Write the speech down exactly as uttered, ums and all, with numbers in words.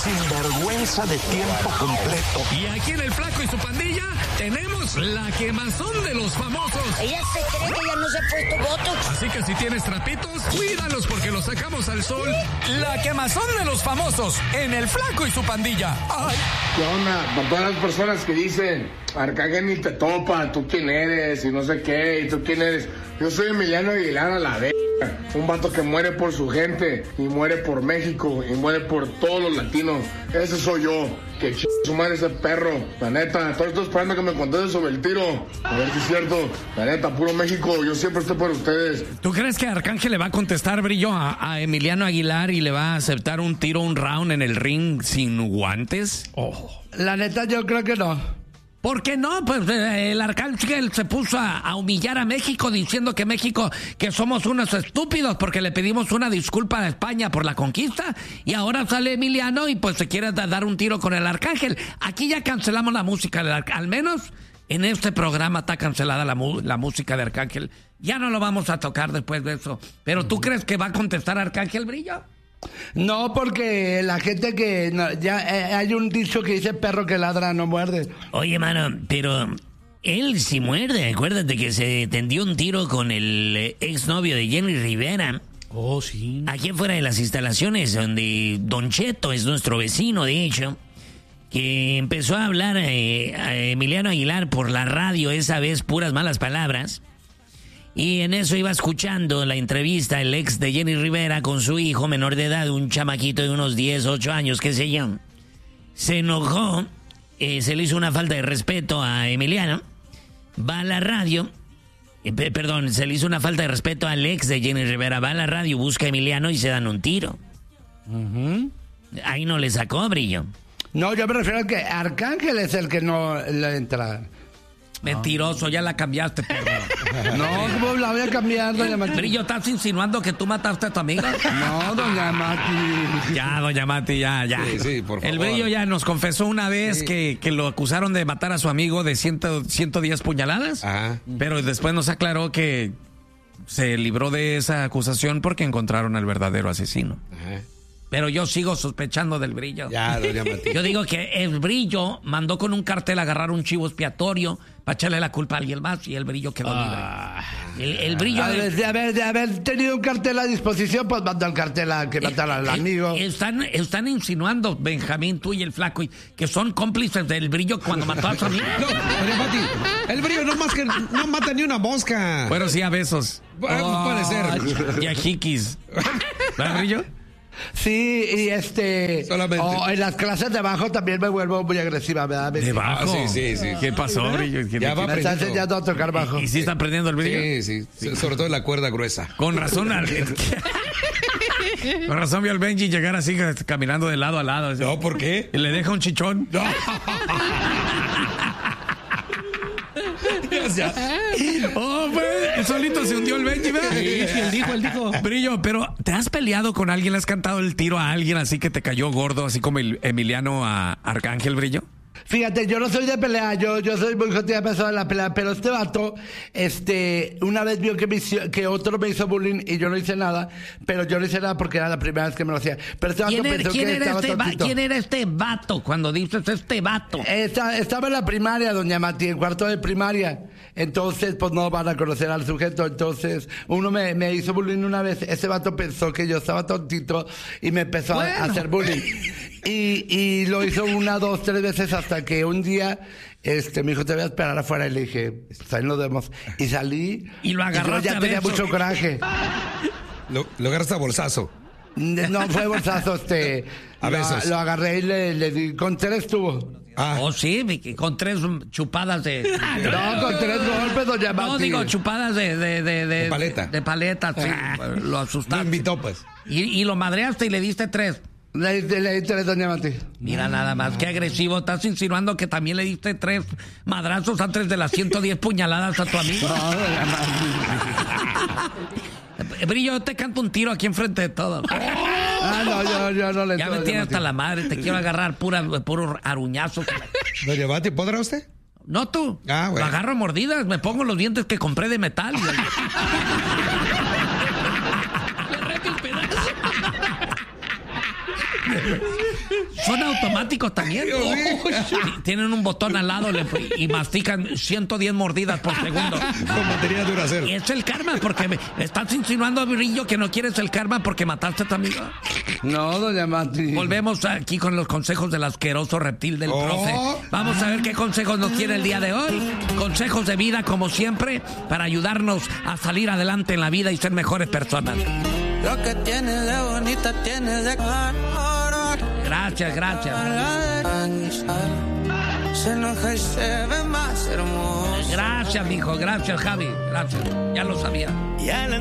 sinvergüenza de tiempo completo. Y aquí en El Flaco y su pandilla tenemos la quemazón de los famosos. Ella se cree que ya no se ha puesto botox. Así que si tienes trapitos, cuídalos porque los sacamos al sol. La quemazón de los famosos en El Flaco y su pandilla. ¡Ay! ¿Qué onda? Para todas las personas que dicen, Arcángel ni te topa, tú quién eres y no sé qué, y tú quién eres. Yo soy Emiliano Aguilar a la vez. Un vato que muere por su gente y muere por México y muere por todos los latinos. Ese soy yo. Que ch... su madre ese perro. La neta, todo estoy esperando que me conteste sobre el tiro. A ver si es cierto. La neta, puro México. Yo siempre estoy por ustedes. ¿Tú crees que Arcángel le va a contestar, Brillo, a, a Emiliano Aguilar y le va a aceptar un tiro, un round en el ring sin guantes? Oh. La neta, yo creo que no. ¿Por qué no? Pues eh, el Arcángel se puso a, a humillar a México diciendo que México, que somos unos estúpidos porque le pedimos una disculpa a España por la conquista y ahora sale Emiliano y pues se quiere da, dar un tiro con el Arcángel. Aquí ya cancelamos la música del Arcángel, al menos en este programa está cancelada la, la música de Arcángel. Ya no lo vamos a tocar después de eso. ¿Pero tú crees que va a contestar Arcángel, Brillo? No, porque la gente que... No, ya eh, hay un dicho que dice perro que ladra no muerde. Oye, mano, pero él sí muerde. Acuérdate que se tendió un tiro con el exnovio de Jenny Rivera. Oh, sí. Aquí afuera de las instalaciones, donde Don Cheto es nuestro vecino, de hecho, que empezó a hablar eh, a Emiliano Aguilar por la radio, esa vez puras malas palabras. Y en eso iba escuchando la entrevista el ex de Jenny Rivera con su hijo menor de edad, un chamaquito de unos diez, ocho años, qué sé yo. Se enojó, eh, se le hizo una falta de respeto a Emiliano, va a la radio, eh, perdón, se le hizo una falta de respeto al ex de Jenny Rivera, va a la radio, busca a Emiliano y se dan un tiro. Uh-huh. Ahí no le sacó, Brillo. No, yo me refiero a que Arcángel es el que no le entra. Mentiroso, ya la cambiaste, perro. No, ¿cómo la voy a cambiar, doña Mati? Brillo, ¿estás insinuando que tú mataste a tu amiga? No, doña Mati. Ya, doña Mati, ya, ya. Sí, sí, por favor. El Brillo ya nos confesó una vez sí. que, que lo acusaron de matar a su amigo de cien, ciento diez puñaladas. Ajá. Pero después nos aclaró que se libró de esa acusación porque encontraron al verdadero asesino. Ajá. Pero yo sigo sospechando del Brillo. Ya, doña Mati. Yo digo que el Brillo mandó con un cartel a agarrar un chivo expiatorio para echarle la culpa a alguien más y el Brillo quedó ah, libre. El, el Brillo... A ver, de, haber, de haber tenido un cartel a disposición, pues mandó el cartel a que matara al amigo. Están, están insinuando, Benjamín, tú y el Flaco, que son cómplices del Brillo cuando mató a su amigo. No, doña Mati, el Brillo no más que no mata ni una mosca. Bueno, sí, a besos. Oh, puede ser. Y a jiquis. ¿Verdad, Brillo? Sí, y este... Solamente. Oh, en las clases de bajo también me vuelvo muy agresiva, ¿verdad? ¿De bajo? Ah, sí, sí, sí. ¿Qué pasó, Brillo? Ya va me está enseñando a tocar bajo. ¿Y, y sí está aprendiendo el Brillo? Sí, sí, sí. Sobre todo en la cuerda gruesa. Con razón. Con razón vio al Benji llegar así caminando de lado a lado. No, ¿por qué? Y le deja un chichón. No. Ya. Oh, pues, solito se hundió el Benji, ¿verdad? Sí, sí, él dijo, él dijo. Brillo, pero ¿te has peleado con alguien? ¿Le has cantado el tiro a alguien así que te cayó gordo, así como el Emiliano a Arcángel, Brillo? Fíjate, yo no soy de pelea, yo, yo soy muy jodida persona de la pelea, pero este vato, este, una vez vio que, me hizo, que otro me hizo bullying y yo no hice nada, pero yo no hice nada porque era la primera vez que me lo hacía. Pero este vato ¿Quién, pensó era, ¿quién, que era estaba este va, ¿Quién era este vato cuando dices este vato? Esta, estaba en la primaria, doña Mati, en cuarto de primaria. Entonces, pues no van a conocer al sujeto. Entonces, uno me, me hizo bullying una vez. Ese vato pensó que yo estaba tontito y me empezó bueno. a, a hacer bullying. Y, y lo hizo una, dos, tres veces hasta que un día este me dijo, te voy a esperar afuera. Y le dije, pues ahí nos vemos. Y salí. Y lo agarraste. Y yo ya tenía mucho coraje. Lo, lo agarraste a bolsazo. No fue bolsazo, este. A veces. Lo, lo agarré y le, le di. Con tres tuvo. Ah. Oh, sí, con tres chupadas de... No, con tres golpes, doña Mati. No, digo, chupadas de... De, de, de, de paleta. De paleta, sí. Lo asustaste. Lo invitó, pues. Y, y lo madreaste y le diste tres. Le, le, le di tres, doña Mati. Mira nada más, qué agresivo. Estás insinuando que también le diste tres madrazos antes de las ciento diez puñaladas a tu amigo. No, doña Mati. Brillo, yo te canto un tiro aquí enfrente de todo. Ah, no, yo, yo no le Ya me tienes hasta la madre, te quiero agarrar pura, puro aruñazo. Doña Mati, ¿podrá usted? No tú. Ah, bueno. Lo agarro a mordidas, me pongo los dientes que compré de metal. Le arranco el pedazo. Son automáticos también. Oh, tienen un botón al lado le, y mastican ciento diez mordidas por segundo. Con batería Duracell. Y es el karma, porque me estás insinuando, Brillo, que no quieres el karma porque mataste a tu amigo. No, doña Mati. Volvemos aquí con los consejos del asqueroso reptil del Oh. profe. Vamos a ver qué consejos nos tiene el día de hoy. Consejos de vida, como siempre, para ayudarnos a salir adelante en la vida y ser mejores personas. Lo que tienes de bonita tienes de Gracias, gracias. se enoja y se ve más hermoso. Gracias, mijo. Gracias, Javi. Gracias. Ya lo sabía. Ya la